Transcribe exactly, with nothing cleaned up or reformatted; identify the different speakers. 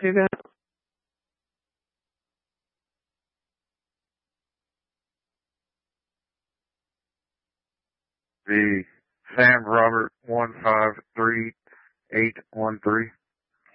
Speaker 1: You got
Speaker 2: the Sam Robert one five three eight one three.